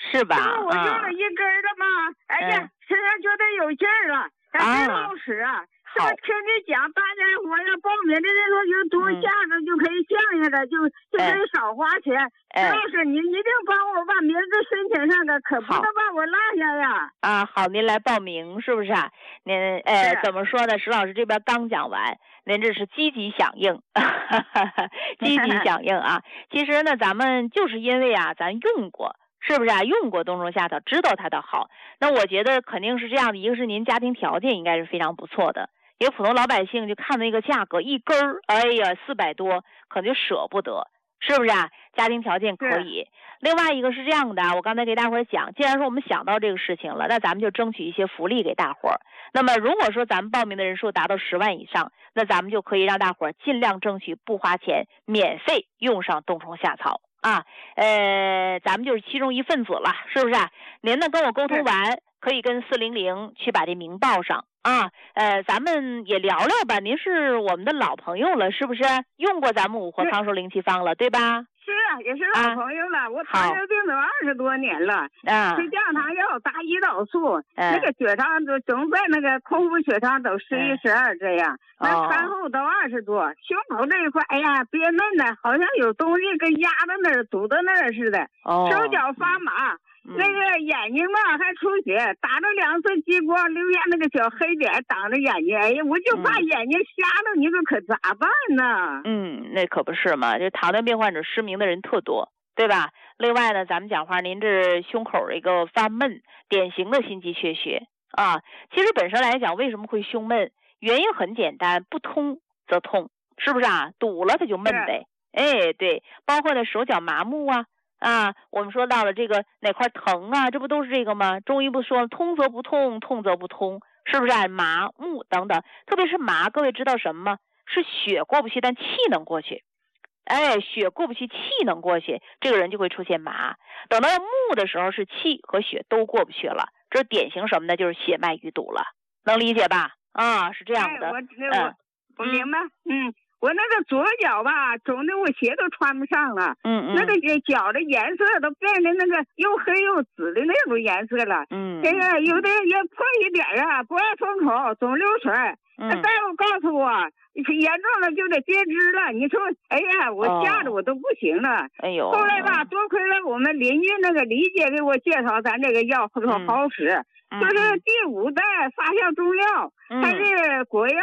是吧？ 我用了一根了嘛，哎呀，身上觉得有劲儿了，还真好使啊！这么听你讲，大家伙要报名的人说有多下子就可以降下来，就可以少花钱。张老师，你一定帮我把名字申请上的，可不能把我落下呀！ 啊，好，您来报名是不是啊？您怎么说呢？石老师这边刚讲完，您这是积极响应，积极响应啊！其实呢，咱们就是因为啊，咱用过。是不是啊？用过冬虫夏草，知道它的好。那我觉得肯定是这样的，一个是您家庭条件应该是非常不错的，因为普通老百姓就看那个价格一根儿，哎呀400多，可能就舍不得，是不是啊？家庭条件可以。另外一个是这样的，我刚才给大伙儿讲，既然说我们想到这个事情了，那咱们就争取一些福利给大伙儿。那么如果说咱们报名的人数达到10万以上，那咱们就可以让大伙儿尽量争取不花钱，免费用上冬虫夏草。啊，咱们就是其中一份子了，是不是啊？您呢跟我沟通完，可以跟400去把这名报上啊。咱们也聊聊吧。您是我们的老朋友了，是不是？用过咱们五活康寿灵气方了，对吧？ 是啊，也是老朋友了。我糖尿病都20多年了，吃降糖药，打胰岛素，那个血糖都总在那个空腹血糖都11、12这样，那餐后都20多，胸口这一块，哎呀，憋闷的，好像有东西跟压在那儿、堵在那儿似的，手脚发麻。那个眼睛嘛还出血，打了2次激光，留下那个小黑点挡着眼睛，哎呀，我就怕眼睛瞎了，你说可咋办呢？ 那可不是嘛，这糖尿病患者失明的人特多，对吧？另外呢，咱们讲话，您这胸口一个发闷，典型的心肌缺血啊。其实本身来讲，为什么会胸闷？原因很简单，不通则痛，是不是啊？堵了它就闷呗。哎，对，包括呢手脚麻木啊，我们说到了这个哪块疼啊，这不都是这个吗？中医不说通则不痛，痛则不通，是不是啊？麻木等等，特别是麻，各位知道什么吗？是血过不去，但气能过去。哎，血过不去，气能过去，这个人就会出现麻。等到木的时候，是气和血都过不去了，这典型什么呢？就是血脉淤堵了，能理解吧？啊，是这样的。 我明白。我那个左脚吧，肿的我鞋都穿不上了。那个脚的颜色都变成那个又黑又紫的那种颜色了。这个有的也破一点啊，不爱封口，总流水。大夫告诉我，严重了就得截肢了。你说，哎呀，我吓得我都不行了。 哎呦！ 后来吧，多亏了我们邻居那个李姐给我介绍咱这个药，说好使。就是第5代发酵中药，它是国药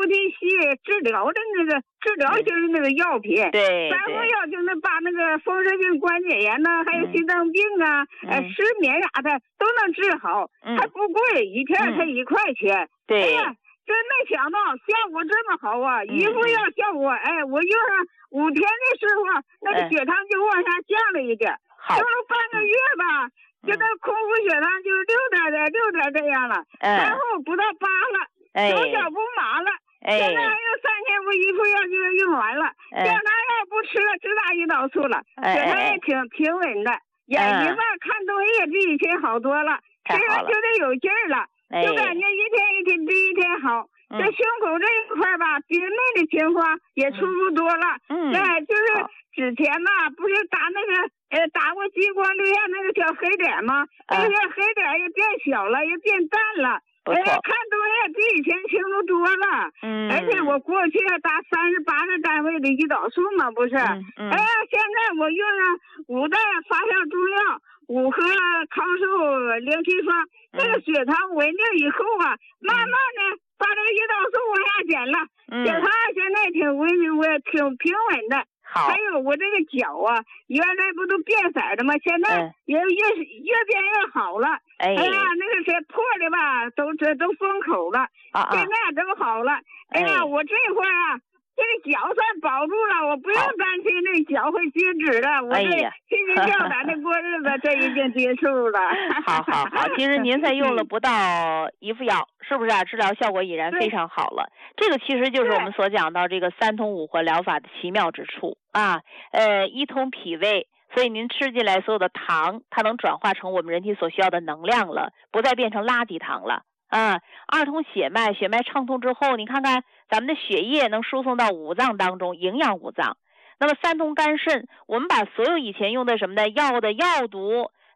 OTC 治疗的那个治疗型的那个药品。 对， 3副药就能把那个风湿病、关节炎呐，还有心脏病啊、失眠啥的都能治好，还不贵，一片才1块钱。 对。 哎呀，真没想到效果这么好啊！一副药效果，哎，我用上5天的时候，那个血糖就往下降了一点，用了半个月吧。就那空腹血糖就6点这样了，然后不到8了，手脚不麻了。现在还有3天，我1副药就用完了。降糖药不吃了，只打胰岛素了，血糖也挺平稳的。眼睛吧，看东西也比以前好多了，身上觉得有劲儿了，就感觉一天一天比一天好。这胸口这一块吧，憋闷的情况也出不多了。就是之前吧，不是打那个打过激光留下那个小黑点吗？那些黑点也变小了，也变淡了。看东西比以前清楚多了。而且我过去打38个单位的胰岛素嘛，不是。哎呀，现在我用上5代发酵中药5盒康寿灵气方，这个血糖稳定以后啊，慢慢的把这个胰岛素往下减了，血糖现在挺平稳的。还有我这个脚啊，原来不都变色的吗？现在也越变越好了。哎呀，那个谁破的吧，都封口了。现在都好了。哎呀，我这会儿啊，这个脚算保住了，我不用担心这脚会截肢了。我这心惊吊胆的过日子，这已经结束了。 好，其实您才用了不到1副药，是不是啊？治疗效果已然非常好了。这个其实就是我们所讲到这个3通5活疗法的奇妙之处啊。一通脾胃，所以您吃进来所有的糖，它能转化成我们人体所需要的能量了，不再变成垃圾糖了。2通血脉，血脉畅通之后，你看看咱们的血液能输送到五脏当中，营养五脏。那么3通肝肾，我们把所有以前用的什么的药的药毒，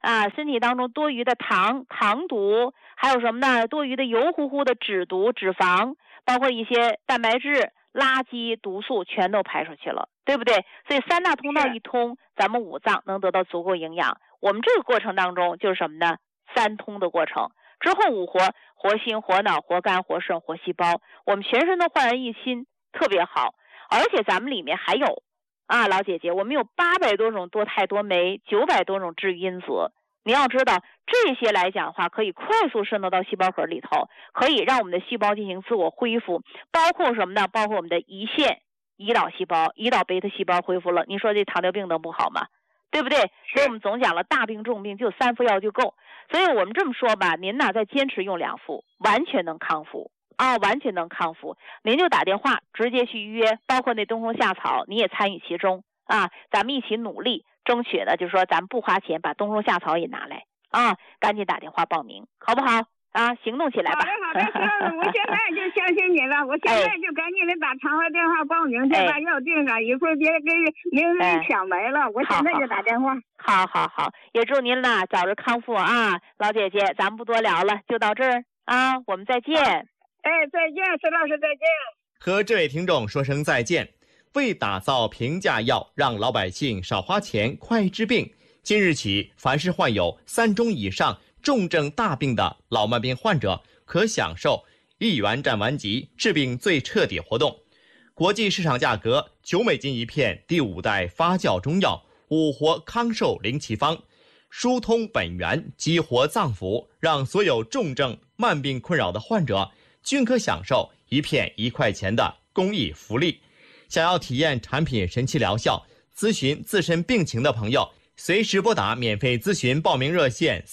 啊，身体当中多余的糖毒，还有什么呢？多余的油乎乎的脂毒、脂肪，包括一些蛋白质、垃圾、毒素，全都排出去了，对不对？所以三大通道一通，咱们五脏能得到足够营养。我们这个过程当中就是什么呢？三通的过程。之后五活：活心、活脑、活肝、活肾、活细胞。我们全身都焕然一新，特别好。而且咱们里面还有啊，老姐姐，我们有800多种多肽多酶，900多种治愈因子。你要知道，这些来讲的话，可以快速渗透到细胞核里头，可以让我们的细胞进行自我恢复。包括什么呢？包括我们的胰腺、胰岛细胞、胰岛贝塔细胞恢复了。你说这糖尿病能不好吗？对不对？所以我们总讲了，大病重病就3副药就够。所以我们这么说吧，您呢再坚持用2副，完全能康复啊，完全能康复。您就打电话直接去预约，包括那东风夏草，你也参与其中啊，咱们一起努力，争取呢，就是说咱们不花钱把东风夏草也拿来啊，赶紧打电话报名，好不好？啊，行动起来吧。 好的，我现在就相信你了，我现在就赶紧的打长话电话报名，再把药定上，一会儿别给名人抢没了，我现在就打电话。 好，也祝您呢早日康复啊，老姐姐，咱们不多聊了，就到这儿啊，我们再见。 再见，石老师，再见。 和这位听众说声再见。为打造平价药，让老百姓少花钱、快治病，今日起，凡是患有3种以上重症大病的老慢病患者，可享受1元占完即治病最彻底活动。国际市场价格9美金一片，第5代发酵中药五活康寿灵奇方，疏通本源，激活脏腑，让所有重症慢病困扰的患者均可享受一片1块钱的公益福利。想要体验产品神奇疗效，咨询自身病情的朋友，随时拨打免费咨询报名热线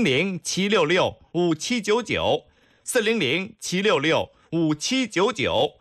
400-766-5799 400-766-5799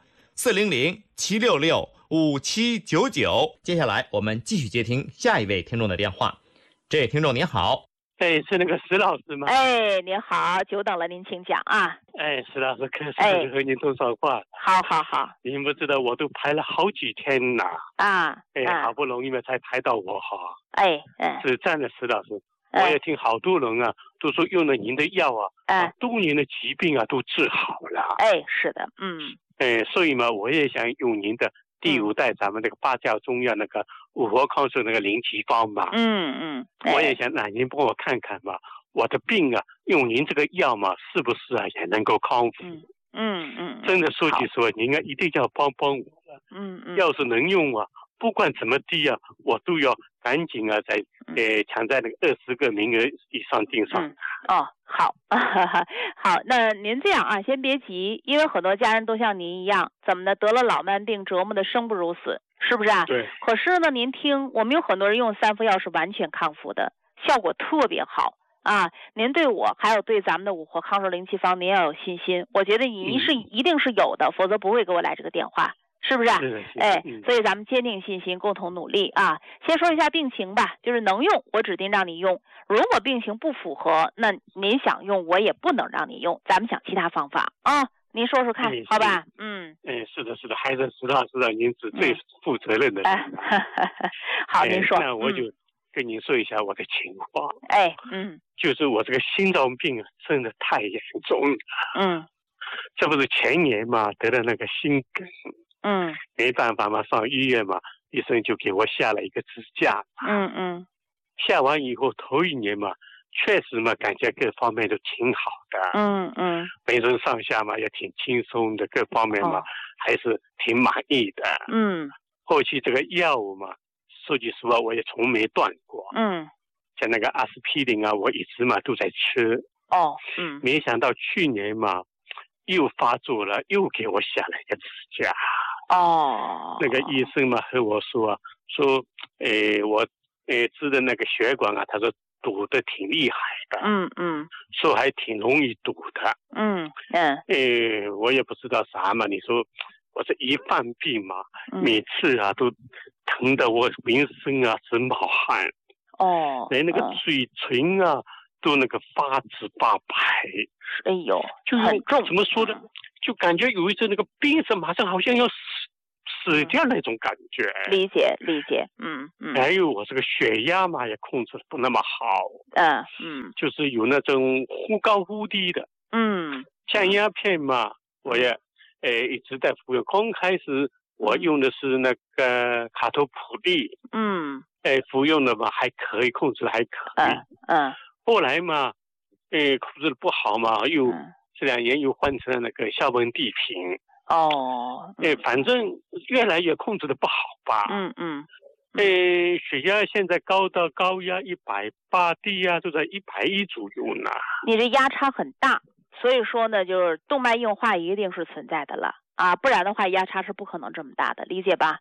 400-766-5799。接下来我们继续接听下一位听众的电话。这位听众您好。 是那个石老师吗？ 您好，久等了，您请讲啊。 石老师，可是和您通上话。 好。 您不知道，我都排了好几天了啊。 好不容易嘛才排到我哈。是这样的，石老师，我也听好多人啊都说用了您的药啊，多年的疾病啊都治好了。 是的， 所以嘛，我也想用您的第5代咱们那个发酵中药那个五活康寿那个灵奇方嘛。我也想让您帮我看看嘛，我的病啊，用您这个药嘛，是不是啊也能够康复？真的说句实话，您一定要帮我了。要是能用啊，不管怎么低啊，我都要赶紧啊，在抢在那个20个名额以上订上。 好，好，那您这样啊，先别急，因为很多家人都像您一样，怎么的得了老慢病，折磨的生不如死，是不是啊？ 对。 可是呢，您听，我们有很多人用3副药是完全康复的，效果特别好啊。您对我还有对咱们的五活康寿灵奇方，您要有信心。我觉得您是一定是有的，否则不会给我来这个电话。是不是？所以咱们坚定信心，共同努力啊！先说一下病情吧，就是能用，我指定让你用；如果病情不符合，那您想用，我也不能让你用。咱们想其他方法啊，您说说看，好吧？ 是的，还是石老师让您是最负责任的人。 好，您说。 那我就跟您说一下我的情况。就是我这个心脏病啊，真的太严重了。这不是前年嘛，得了那个心梗。没办法嘛，上医院嘛，医生就给我下了一个支架。下完以后头1年嘛，确实嘛，感觉各方面都挺好的。浑身上下嘛也挺轻松的，各方面嘛还是挺满意的。后期这个药物嘛，说句实话，我也从没断过。像那个阿司匹林啊，我一直嘛都在吃。没想到去年嘛又发作了，又给我下了一个支架。那个医生嘛和我说我治的那个血管啊，他说堵得挺厉害的。说还挺容易堵的。我也不知道啥嘛，你说我这一犯病嘛，每次啊都疼得我浑身啊直冒汗。连那个嘴唇啊都那个发紫发白。就是很重。 怎么说呢？就感觉有一阵那个病是马上好像要死掉那种感觉。 理解。 还有我这个血压嘛也控制不那么好。就是有那种忽高忽低的。降压片嘛，我也一直在服用。刚开始我用的是那个卡托普利。服用的嘛还可以，控制还可以。后来嘛，控制的不好嘛，又这2年又换成了那个硝苯地平。反正越来越控制的不好吧。血压现在高压180，低压都在110左右呢。 你这压差很大，所以说呢，就是动脉硬化一定是存在的了啊，不然的话压差是不可能这么大的，理解吧？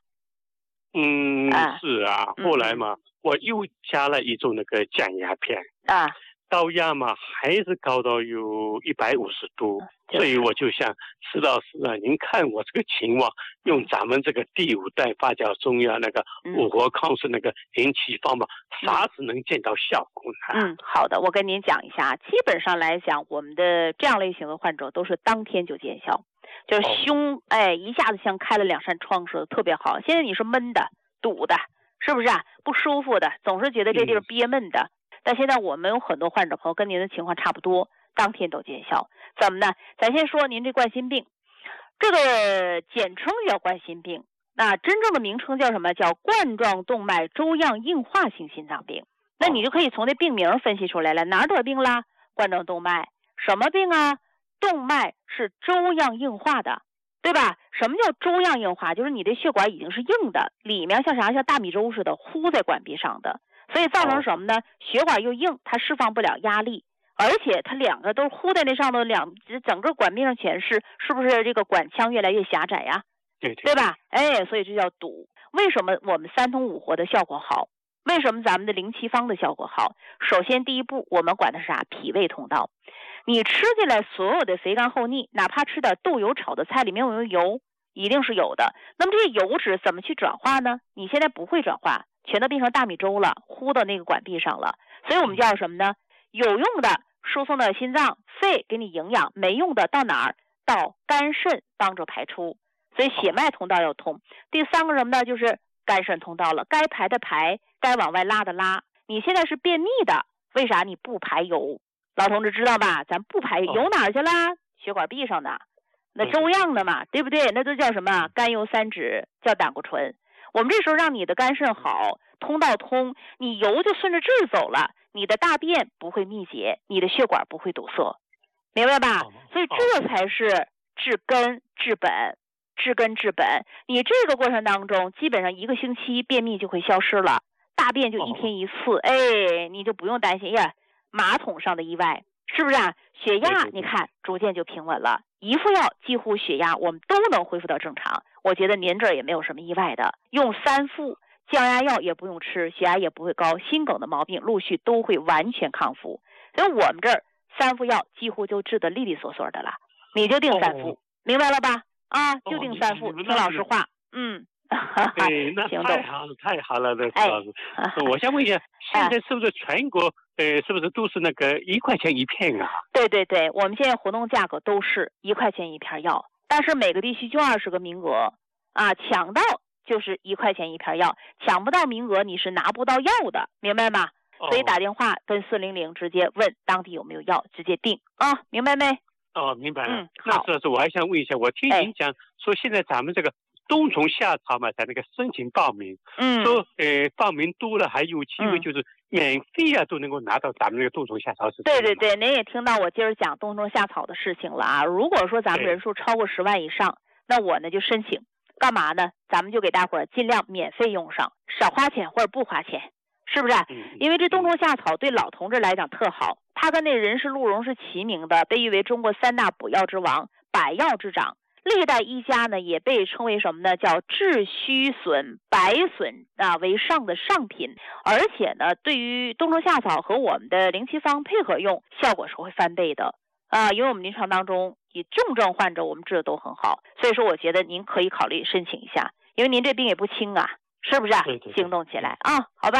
是啊。后来嘛，我又加了一种那个降压片。高压嘛还是高到有150度。所以我就想石老师啊，您看我这个情况，用咱们这个第5代发酵中药那个五活抗生那个灵气方法，啥时能见到效果呢？ 好的，我跟您讲一下，基本上来讲，我们的这样类型的患者都是当天就见效，就是胸一下子像开了2扇窗似的，特别好。现在你是闷的、堵的，是不是啊？不舒服的，总是觉得这地儿憋闷的。但现在我们有很多患者朋友跟您的情况差不多，当天都见效。怎么呢？咱先说您这冠心病，这个简称叫冠心病，那真正的名称叫什么？叫冠状动脉粥样硬化性心脏病。那你就可以从这病名分析出来了，哪儿得病啦？冠状动脉，什么病啊？动脉是粥样硬化的，对吧？什么叫粥样硬化？就是你的血管已经是硬的，里面像啥？像大米粥似的糊在管壁上的，所以造成什么呢？血管又硬，它释放不了压力，而且它2个都糊在那上头，整个管壁上全是，是不是这个管腔越来越狭窄呀？对吧？所以这叫堵。为什么我们3通5活的效果好？为什么咱们的灵气方的效果好？首先第一步，我们管的是啥？脾胃通道。你吃进来所有的肥甘厚腻，哪怕吃点豆油炒的菜里面有没有油？一定是有的。那么这些油脂怎么去转化呢？你现在不会转化，全都变成大米粥了，糊到那个管壁上了。所以我们叫什么呢？有用的输送到心脏、肺给你营养，没用的到哪儿？到肝肾帮助排出。所以血脉通道要通。第3个什么呢？就是肝肾通道了，该排的排，该往外拉的拉。你现在是便秘的，为啥你不排油？老同志知道吧？咱不排油哪儿去啦？血管壁上的，那粥样的嘛，对不对？那都叫什么？甘油三酯，叫胆固醇。我们这时候让你的肝肾好，通道通，你油就顺着这儿走了，你的大便不会密结，你的血管不会堵塞，明白吧？所以这才是治根治本。治根治本，你这个过程当中，基本上1个星期便秘就会消失了，大便就1天1次，你就不用担心马桶上的意外，是不是啊？血压你看逐渐就平稳了，一副药几乎血压我们都能恢复到正常。我觉得您这儿也没有什么意外的，用3副降压药也不用吃，血压也不会高，心梗的毛病陆续都会完全康复。所以我们这儿3副药几乎就治得利利索索的了，你就定3副，明白了吧？就定3副，听老师话。 那太好了，那老师。我想问一下，现在是不是全国是不是都是那个1块钱1片啊？ 对，我们现在活动价格都是1块钱1片药，但是每个地区就20个名额抢到就是1块钱1片药，抢不到名额你是拿不到药的，明白吗？所以打电话跟400直接问当地有没有药，直接订明白没？ 明白了。那是我还想问一下，我听您讲说现在咱们这个冬虫夏草嘛，在那个申请报名，说报名多了还有机会就是免费都能够拿到咱们这个冬虫夏草是。 对，您也听到我今儿讲冬虫夏草的事情了啊。如果说咱们人数超过10万以上，那我呢就申请，干嘛呢？咱们就给大伙儿尽量免费用上，少花钱或者不花钱，是不是？因为这冬虫夏草对老同志来讲特好，它跟那人参鹿茸是齐名的，被誉为中国3大补药之王，百药之长。历代医家呢也被称为什么呢？叫治虚损、百损为上的上品。而且呢，对于冬虫夏草和我们的灵气方配合用，效果是会翻倍的因为我们临床当中以重症患者我们治的都很好，所以说我觉得您可以考虑申请一下，因为您这病也不轻啊，是不是？ 对， 行动起来好吧。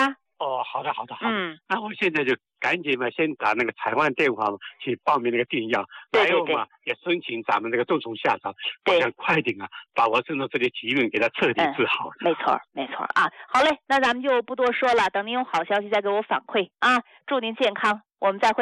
哦，好的。那我现在就赶紧嘛，先打那个台湾电话嘛，去报名那个订药，还有嘛，也申请咱们那个冬虫夏草，我想快点啊，把我身上这些疾病给它彻底治好。 没错啊。好嘞，那咱们就不多说了，等您有好消息再给我反馈啊。祝您健康，我们再会。